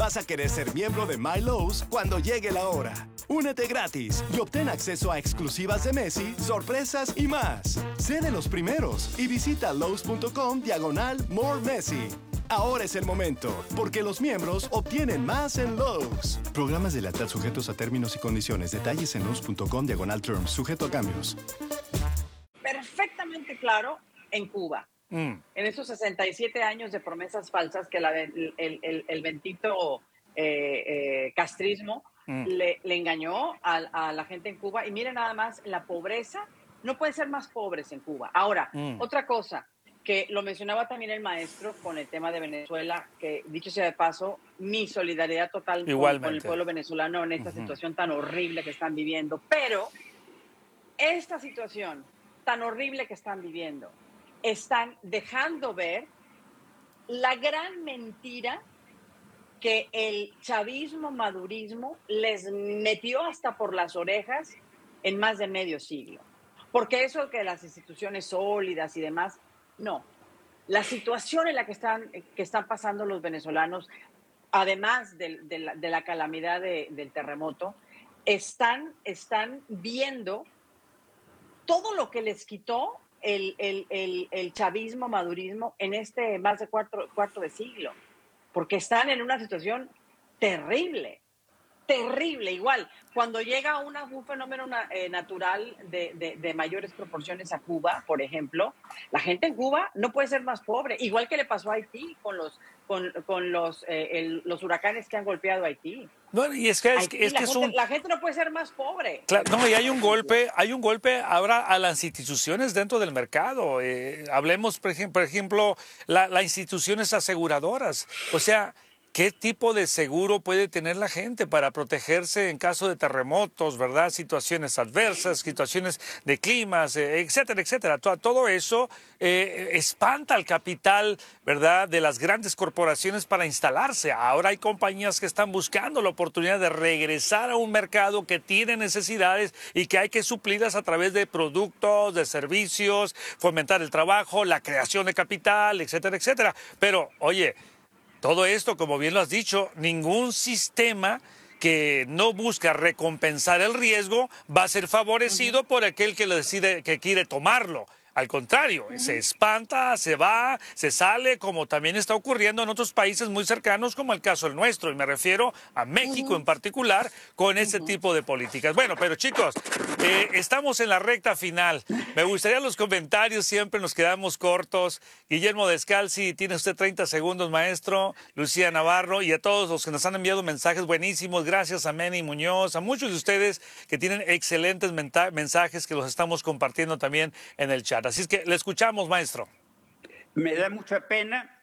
vas a querer ser miembro de My Lowe's cuando llegue la hora. Únete gratis y obtén acceso a exclusivas de Messi, sorpresas y más. Sé de los primeros y visita lowes.com/More Messi. Ahora es el momento, porque los miembros obtienen más en Lowe's. Programas de lealtad sujetos a términos y condiciones. Detalles en lowes.com/terms, sujeto a cambios. Perfectamente claro en Cuba. En esos 67 años de promesas falsas que el bendito castrismo le engañó a la gente en Cuba. Y miren nada más, la pobreza, no pueden ser más pobres en Cuba. Ahora, otra cosa, que lo mencionaba también el maestro con el tema de Venezuela, que dicho sea de paso, mi solidaridad total con el pueblo venezolano en esta situación tan horrible que están viviendo. Pero esta situación tan horrible que están viviendo, están dejando ver la gran mentira que el chavismo, madurismo les metió hasta por las orejas en más de medio siglo. Porque eso que las instituciones sólidas y demás, no. La situación en la que están pasando los venezolanos, además de la calamidad del terremoto, están viendo todo lo que les quitó el chavismo, madurismo en este más de cuarto de siglo, porque están en una situación terrible. Terrible, igual. Cuando llega un fenómeno natural de mayores proporciones a Cuba, por ejemplo, la gente en Cuba no puede ser más pobre, igual que le pasó a Haití con los huracanes que han golpeado a Haití. No, y es que la gente no puede ser más pobre. Claro, no, y hay un golpe ahora a las instituciones dentro del mercado. Hablemos, por ejemplo, las instituciones aseguradoras. O sea, ¿qué tipo de seguro puede tener la gente para protegerse en caso de terremotos, verdad? Situaciones adversas, situaciones de climas, etcétera, etcétera. Todo eso espanta al capital, ¿verdad?, de las grandes corporaciones para instalarse. Ahora hay compañías que están buscando la oportunidad de regresar a un mercado que tiene necesidades y que hay que suplirlas a través de productos, de servicios, fomentar el trabajo, la creación de capital, etcétera, etcétera. Pero, oye, todo esto, como bien lo has dicho, ningún sistema que no busca recompensar el riesgo va a ser favorecido por aquel que lo decide, que quiere tomarlo. Al contrario, se espanta, se va, se sale, como también está ocurriendo en otros países muy cercanos, como el caso del nuestro, y me refiero a México en particular, con este tipo de políticas. Bueno, pero chicos, estamos en la recta final. Me gustaría los comentarios, siempre nos quedamos cortos. Guillermo Descalzi, tiene usted 30 segundos, maestro. Lucía Navarro, y a todos los que nos han enviado mensajes buenísimos. Gracias a Meni Muñoz, a muchos de ustedes que tienen excelentes mensajes que los estamos compartiendo también en el chat. Así es que le escuchamos, maestro. Me da mucha pena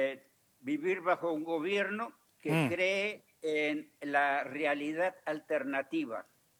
vivir bajo un gobierno que cree en la realidad alternativa.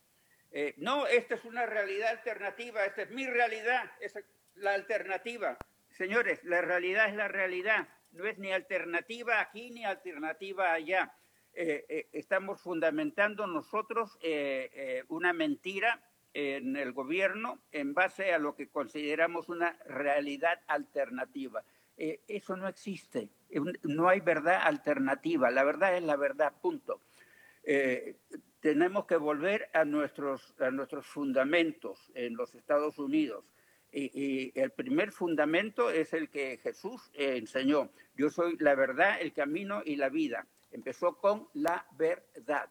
No, esta es una realidad alternativa, esta es mi realidad, esa es la alternativa. Señores, la realidad es la realidad, no es ni alternativa aquí ni alternativa allá. Estamos fundamentando nosotros una mentira en el gobierno en base a lo que consideramos una realidad alternativa. Eso no existe, no hay verdad alternativa, la verdad es la verdad, punto. Tenemos que volver a nuestros fundamentos en los Estados Unidos. Y el primer fundamento es el que Jesús enseñó. Yo soy la verdad, el camino y la vida. Empezó con la verdad.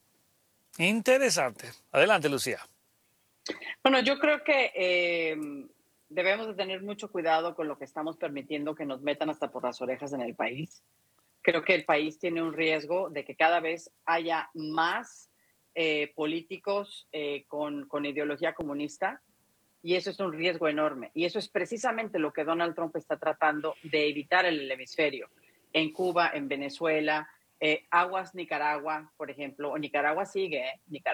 Interesante. Adelante, Lucía. Bueno, yo creo que debemos de tener mucho cuidado con lo que estamos permitiendo que nos metan hasta por las orejas en el país. Creo que el país tiene un riesgo de que cada vez haya más políticos con ideología comunista, y eso es un riesgo enorme. Y eso es precisamente lo que Donald Trump está tratando de evitar en el hemisferio. En Cuba, en Venezuela, aguas Nicaragua, por ejemplo, o Nicaragua sigue.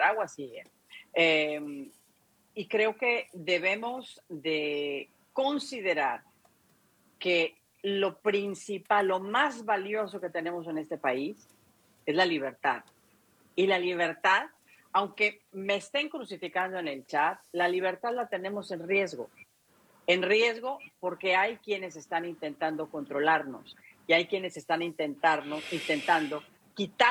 Y creo que debemos de considerar que lo principal, lo más valioso que tenemos en este país es la libertad. Y la libertad, aunque me estén crucificando en el chat, la libertad la tenemos en riesgo. En riesgo porque hay quienes están intentando controlarnos y hay quienes están intentando quitar